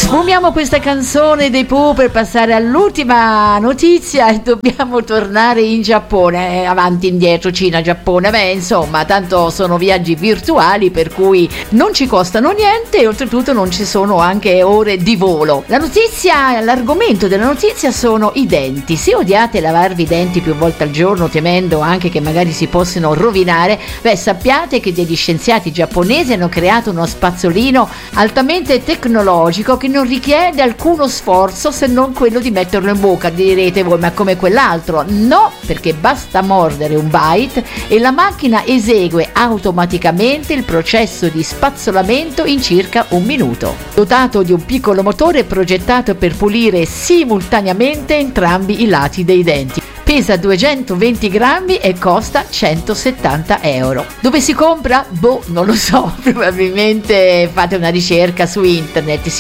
Sfumiamo questa canzone dei Pooh per passare all'ultima notizia e dobbiamo tornare in Giappone, avanti, indietro, Cina, Giappone, insomma, tanto sono viaggi virtuali per cui non ci costano niente e oltretutto non ci sono anche ore di volo. L'argomento della notizia sono i denti. Se odiate lavarvi i denti più volte al giorno temendo anche che magari si possano rovinare, sappiate che degli scienziati giapponesi hanno creato uno spazzolino altamente tecnologico che non richiede alcuno sforzo se non quello di metterlo in bocca. Direte voi, ma come quell'altro? No, perché basta mordere un bite e la macchina esegue automaticamente il processo di spazzolamento in circa un minuto. Dotato di un piccolo motore progettato per pulire simultaneamente entrambi i lati dei denti. Pesa 220 grammi e costa 170 euro. Dove si compra? Non lo so, probabilmente fate una ricerca su internet.